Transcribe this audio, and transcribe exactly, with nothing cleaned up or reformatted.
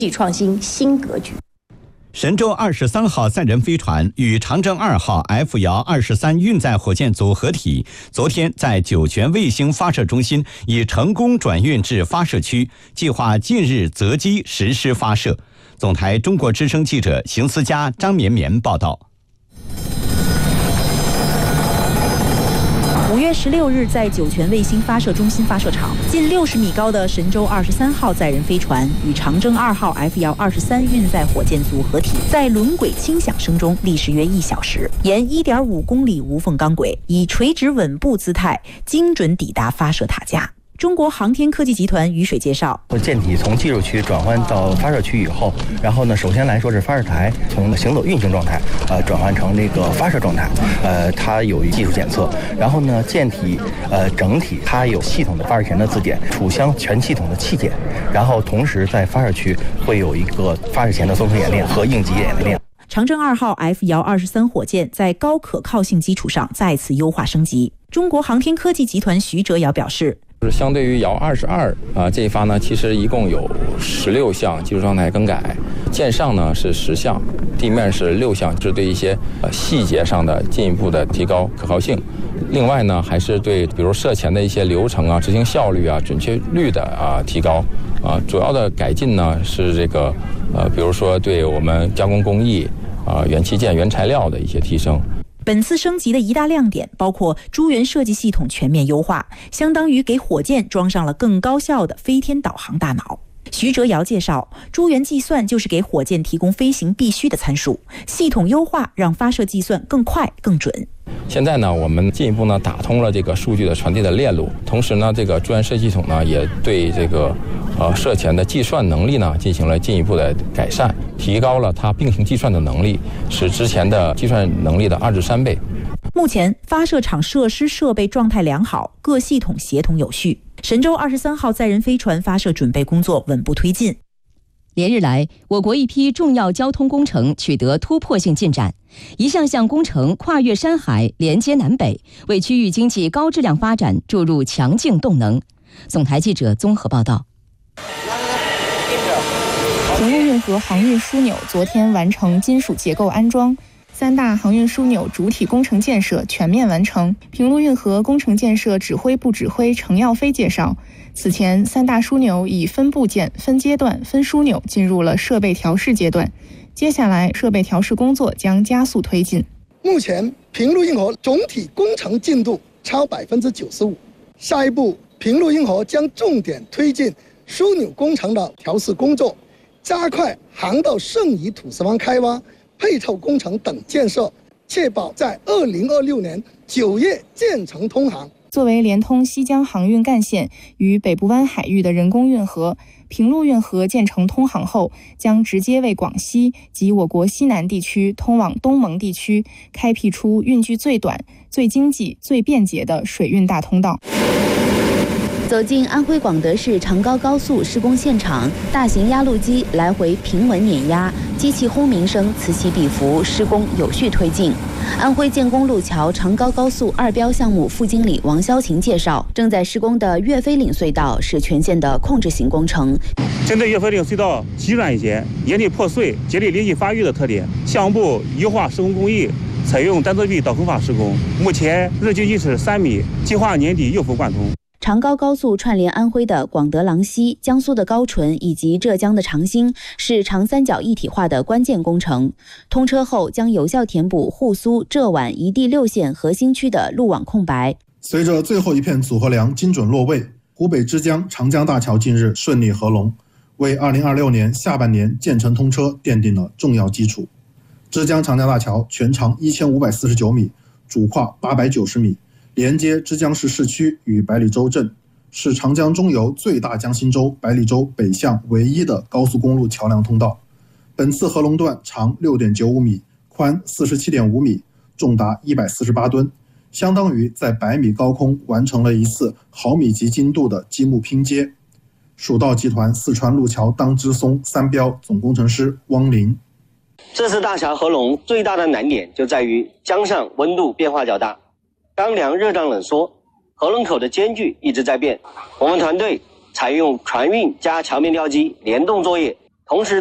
创新新格局。 神舟二十三号载人飞船与长征二号 F 遥二十三运载火箭组合体，昨天在酒泉卫星发射中心已成功转运至发射区，计划近日择机实施发射。总台中国之声记者邢思佳、张绵绵报道。 五月十六日，在酒泉卫星发射中心发射场，近六十米高的神舟二十三号载人飞船与长征二号 F 遥二十三运载火箭组合体，在轮轨轻响声中历时约一小时，沿一点五公里无缝钢轨，以垂直稳步姿态，精准抵达发射塔架。中国航天科技集团雨水介绍， 舰体从技术区转换到发射区以后，然后呢，首先来说是发射台从行走运行状态，呃，转换成这个发射状态，呃，它有技术检测，然后呢，舰体呃整体它有系统的发射前的自检，储箱全系统的气检，然后同时在发射区会有一个发射前的综合演练和应急演练。 长征二号 F 遥二十三火箭在高可靠性基础上再次优化升级。中国航天科技集团徐哲尧表示， 就是相对于遥二十二啊这一发呢，其实一共有十六项技术状态更改，舰上呢是十项，地面是六项，是对一些呃细节上的进一步的提高可靠性。另外呢，还是对比如射前的一些流程啊、执行效率啊、准确率的啊提高啊。主要的改进呢是这个呃，比如说对我们加工工艺啊、元器件、原材料的一些提升。 本次升级的一大亮点包括诸元设计系统全面优化，相当于给火箭装上了更高效的飞天导航大脑。徐哲尧介绍，诸元计算就是给火箭提供飞行必须的参数，系统优化让发射计算更快更准。 现在呢，我们进一步呢打通了这个数据的传递的链路，同时呢，这个诸元设计系统呢也对这个呃射前的计算能力呢进行了进一步的改善，提高了它并行计算的能力，使之前的计算能力的二至三倍。 目前发射场设施设备状态良好，各系统协同有序。神舟二十三号载人飞船发射准备工作稳步推进。 连日来，我国一批重要交通工程取得突破性进展，一项项工程跨越山海，连接南北，为区域经济高质量发展注入强劲动能。总台记者综合报道。 平陆运河航运枢纽昨天完成金属结构安装，三大航运枢纽主体工程建设全面完成。平陆运河工程建设指挥部指挥程耀飞介绍，此前三大枢纽以分部件、分阶段、分枢纽进入了设备调试阶段，接下来设备调试工作将加速推进。 目前平陆运河总体工程进度超百分之九十五，下一步平陆运河将重点推进枢纽工程的调试工作，加快航道剩余土石方开挖、配套工程等建设，确保在二零二六年九月建成通航。 作为连通西江航运干线与北部湾海域的人工运河，平陆运河建成通航后，将直接为广西及我国西南地区通往东盟地区开辟出运距最短、最经济、最便捷的水运大通道。 走进安徽广德市长高高速施工现场，大型压路机来回平稳碾压，机器轰鸣声此起彼伏，施工有序推进。安徽建工路桥长高高速二标项目副经理王潇琴介绍，正在施工的岳飞岭隧道是全线的控制型工程。 针对岳飞岭隧道急转斜、岩体破碎、节理连续发育的特点，项目部优化施工工艺，采用单侧壁导空法施工，目前日均计是三米，计划年底右幅贯通。 长高高速串联安徽的广德郎西、江苏的高淳以及浙江的长兴，是长三角一体化的关键工程。通车后将有效填补沪苏、浙皖一地六线核心区的路网空白。 随着最后一片组合梁精准落位，湖北之江长江大桥近日顺利合龙，为二零二六年下半年建成通车奠定了重要基础。之江长江大桥全长一千五百四十九米，主跨八百九十米，连接之江市市区与百里洲镇，是长江中游最大江心洲百里洲北向唯一的高速公路桥梁通道。本次合龙段长 六点九五米，宽 四十七点五米，重达一百四十八吨，相当于在百米高空完成了一次毫米级精度的积木拼接。蜀道集团四川路桥当支松三标总工程师汪林， 这次大桥合龙最大的难点就在于江上温度变化较大，当梁热胀冷缩，合龙口的间距一直在变。我们团队采用船运加桥面吊机联动作业， 同时